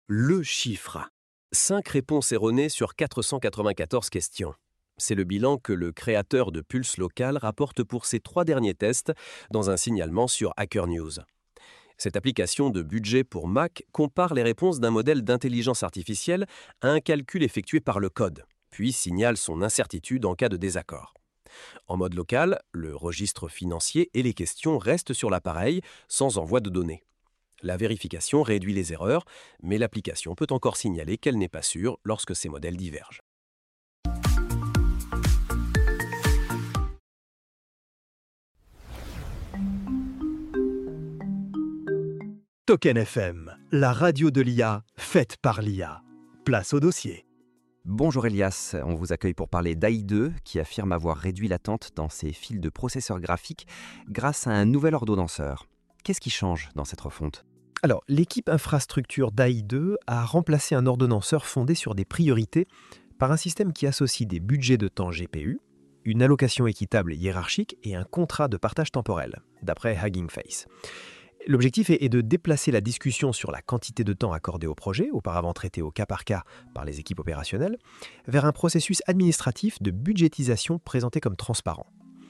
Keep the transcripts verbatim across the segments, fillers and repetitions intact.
Le chiffre. Cinq réponses erronées sur quatre cent quatre-vingt-quatorze questions. C'est le bilan que le créateur de Pulse Local rapporte pour ses trois derniers tests dans un signalement sur Hacker News. Cette application de budget pour Mac compare les réponses d'un modèle d'intelligence artificielle à un calcul effectué par le code, puis signale son incertitude en cas de désaccord. En mode local, le registre financier et les questions restent sur l'appareil sans envoi de données. La vérification réduit les erreurs, mais l'application peut encore signaler qu'elle n'est pas sûre lorsque ces modèles divergent. Token F M, la radio de l'I A, faite par l'I A. Place au dossier. Bonjour Elias, on vous accueille pour parler d'A I deux qui affirme avoir réduit l'attente dans ses fils de processeurs graphiques grâce à un nouvel ordonnanceur. Qu'est-ce qui change dans cette refonte ? Alors, l'équipe infrastructure d'A I deux a remplacé un ordonnanceur fondé sur des priorités par un système qui associe des budgets de temps G P U, une allocation équitable hiérarchique et un contrat de partage temporel, d'après Hugging Face. L'objectif est de déplacer la discussion sur la quantité de temps accordé au projet, auparavant traité au cas par cas par les équipes opérationnelles, vers un processus administratif de budgétisation présenté comme transparent.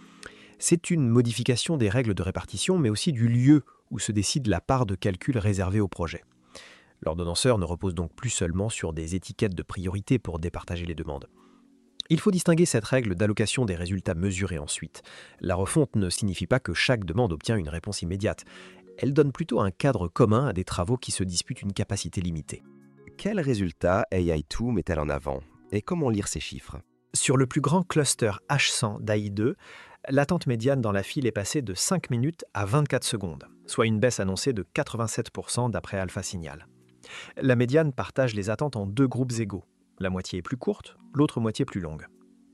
C'est une modification des règles de répartition, mais aussi du lieu où se décide la part de calcul réservée au projet. L'ordonnanceur ne repose donc plus seulement sur des étiquettes de priorité pour départager les demandes. Il faut distinguer cette règle d'allocation des résultats mesurés ensuite. La refonte ne signifie pas que chaque demande obtient une réponse immédiate. Elle donne plutôt un cadre commun à des travaux qui se disputent une capacité limitée. Quels résultats A I deux met-elle en avant ? Et comment lire ces chiffres ? Sur le plus grand cluster H cent d'A I deux, l'attente médiane dans la file est passée de cinq minutes à vingt-quatre secondes, soit une baisse annoncée de quatre-vingt-sept pour cent d'après Alpha Signal. La médiane partage les attentes en deux groupes égaux. La moitié est plus courte, l'autre moitié plus longue.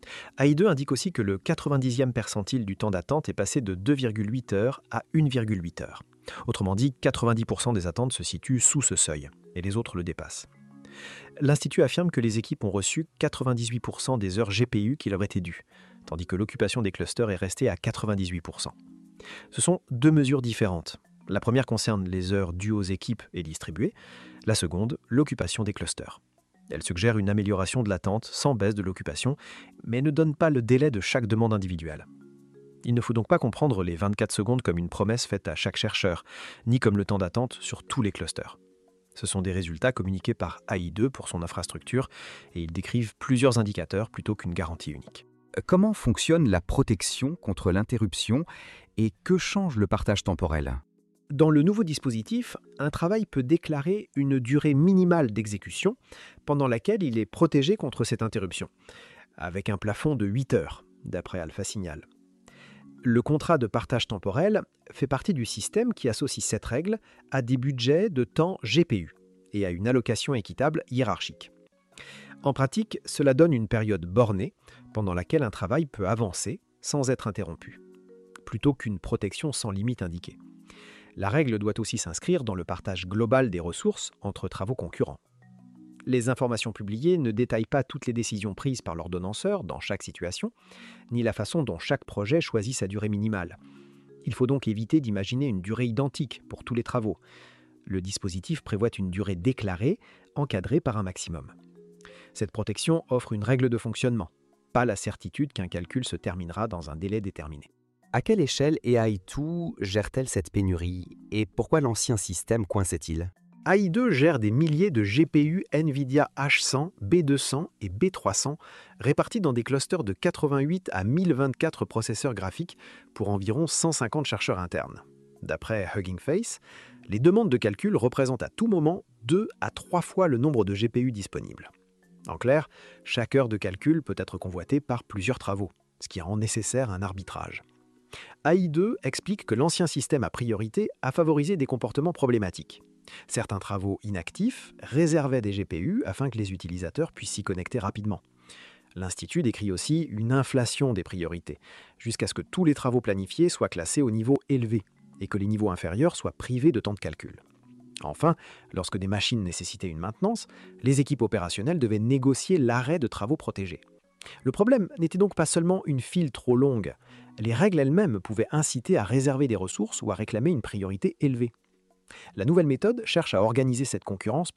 A I deux indique aussi que le quatre-vingt-dixième percentile du temps d'attente est passé de deux virgule huit heures à une virgule huit heures. Autrement dit, quatre-vingt-dix pour cent des attentes se situent sous ce seuil, et les autres le dépassent. L'Institut affirme que les équipes ont reçu quatre-vingt-dix-huit pour cent des heures G P U qui leur étaient dues, tandis que l'occupation des clusters est restée à quatre-vingt-dix-huit pour cent. Ce sont deux mesures différentes. La première concerne les heures dues aux équipes et distribuées, la seconde, l'occupation des clusters. Elle suggère une amélioration de l'attente sans baisse de l'occupation, mais ne donne pas le délai de chaque demande individuelle. Il ne faut donc pas comprendre les vingt-quatre secondes comme une promesse faite à chaque chercheur, ni comme le temps d'attente sur tous les clusters. Ce sont des résultats communiqués par A I deux pour son infrastructure et ils décrivent plusieurs indicateurs plutôt qu'une garantie unique. Comment fonctionne la protection contre l'interruption et que change le partage temporel ? Dans le nouveau dispositif, un travail peut déclarer une durée minimale d'exécution pendant laquelle il est protégé contre cette interruption, avec un plafond de huit heures, d'après Alpha Signal. Le contrat de partage temporel fait partie du système qui associe cette règle à des budgets de temps G P U et à une allocation équitable hiérarchique. En pratique, cela donne une période bornée pendant laquelle un travail peut avancer sans être interrompu, plutôt qu'une protection sans limite indiquée. La règle doit aussi s'inscrire dans le partage global des ressources entre travaux concurrents. Les informations publiées ne détaillent pas toutes les décisions prises par l'ordonnanceur dans chaque situation, ni la façon dont chaque projet choisit sa durée minimale. Il faut donc éviter d'imaginer une durée identique pour tous les travaux. Le dispositif prévoit une durée déclarée, encadrée par un maximum. Cette protection offre une règle de fonctionnement, pas la certitude qu'un calcul se terminera dans un délai déterminé. À quelle échelle A I deux gère-t-elle cette pénurie et pourquoi l'ancien système coinçait-il ? A I deux gère des milliers de G P U NVIDIA H cent, B deux cents et B trois cents répartis dans des clusters de quatre-vingt-huit à mille vingt-quatre processeurs graphiques pour environ cent cinquante chercheurs internes. D'après Hugging Face, les demandes de calcul représentent à tout moment deux à trois fois le nombre de G P U disponibles. En clair, chaque heure de calcul peut être convoitée par plusieurs travaux, ce qui rend nécessaire un arbitrage. A I deux explique que l'ancien système à priorité a favorisé des comportements problématiques. Certains travaux inactifs réservaient des G P U afin que les utilisateurs puissent s'y connecter rapidement. L'Institut décrit aussi une inflation des priorités, jusqu'à ce que tous les travaux planifiés soient classés au niveau élevé et que les niveaux inférieurs soient privés de temps de calcul. Enfin, lorsque des machines nécessitaient une maintenance, les équipes opérationnelles devaient négocier l'arrêt de travaux protégés. Le problème n'était donc pas seulement une file trop longue. Les règles elles-mêmes pouvaient inciter à réserver des ressources ou à réclamer une priorité élevée. La nouvelle méthode cherche à organiser cette concurrence